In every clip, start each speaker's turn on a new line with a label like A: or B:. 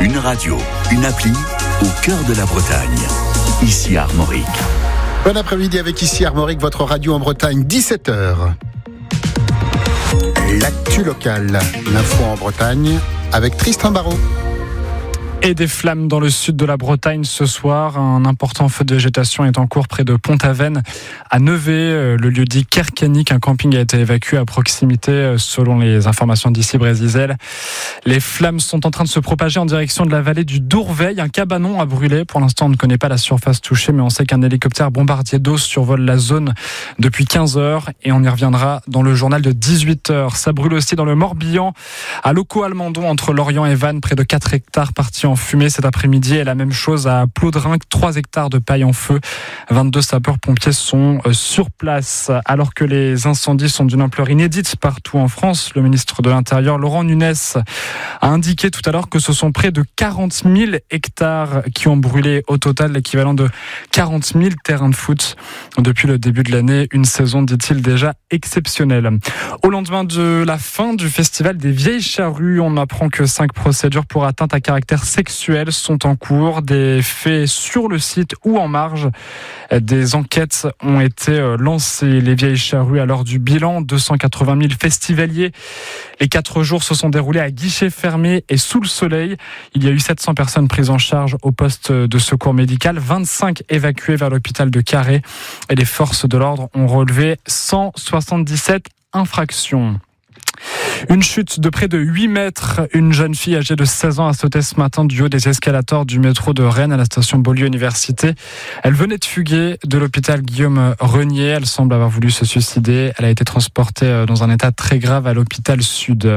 A: Une radio, une appli, au cœur de la Bretagne. Ici Armorique.
B: Bon après-midi avec Ici Armorique, votre radio en Bretagne, 17h. L'actu locale, l'info en Bretagne, avec Tristan Barraud.
C: Et des flammes dans le sud de la Bretagne ce soir. Un important feu de végétation est en cours près de Pont-Aven, à Nevers. Le lieu dit Kercanic, un camping a été évacué à proximité, selon les informations d'ici Brésil. Les flammes sont en train de se propager en direction de la vallée du Dourveil. Un cabanon a brûlé. Pour l'instant, on ne connaît pas la surface touchée, mais on sait qu'un hélicoptère bombardier d'eau survole la zone depuis 15 heures. Et on y reviendra dans le journal de 18 heures. Ça brûle aussi dans le Morbihan, à Locaux-Almendon, entre Lorient et Vannes, près de 4 hectares partis en fumée cet après-midi, et la même chose à Plodrinck, 3 hectares de paille en feu. 22 sapeurs-pompiers sont sur place. Alors que les incendies sont d'une ampleur inédite partout en France, le ministre de l'Intérieur, Laurent Nunez, a indiqué tout à l'heure que ce sont près de 40 000 hectares qui ont brûlé, au total l'équivalent de 40 000 terrains de foot. Depuis le début de l'année, une saison, dit-il, déjà exceptionnelle. Au lendemain de la fin du festival des Vieilles Charrues, on apprend que 5 procédures pour atteinte à caractère sexuels sont en cours, des faits sur le site ou en marge. Des enquêtes ont été lancées. Les Vieilles Charrues, à l'heure du bilan, 280 000 festivaliers. Les 4 jours se sont déroulés à guichet fermé et sous le soleil. Il y a eu 700 personnes prises en charge au poste de secours médical, 25 évacuées vers l'hôpital de Carhaix, et les forces de l'ordre ont relevé 177 infractions. Une chute de près de 8 mètres. Une jeune fille âgée de 16 ans a sauté ce matin du haut des escalators du métro de Rennes à la station Beaulieu Université. Elle venait de fuguer de l'hôpital Guillaume Renier. Elle semble avoir voulu se suicider. Elle a été transportée dans un état très grave à l'hôpital Sud.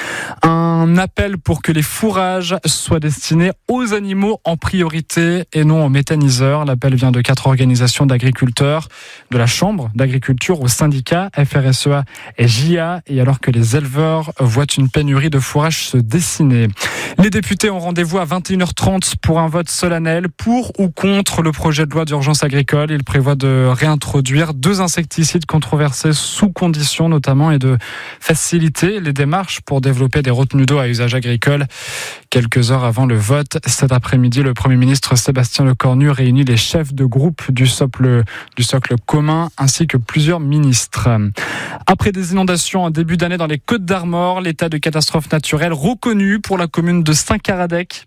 C: Un appel pour que les fourrages soient destinés aux animaux en priorité et non aux méthaniseurs. L'appel vient de 4 organisations d'agriculteurs, de la Chambre d'agriculture au syndicat FRSEA et JA, et alors que les éleveurs voient une pénurie de fourrage se dessiner. Les députés ont rendez-vous à 21h30 pour un vote solennel pour ou contre le projet de loi d'urgence agricole. Il prévoit de réintroduire 2 insecticides controversés sous conditions notamment, et de faciliter les démarches pour développer des retenues d'eau à usage agricole. Quelques heures avant le vote, cet après-midi, le Premier ministre Sébastien Lecornu réunit les chefs de groupe du socle commun ainsi que plusieurs ministres. Après des inondations en début d'année dans les Côtes d'Armor, l'état de catastrophe naturelle reconnu pour la commune de Saint-Caradec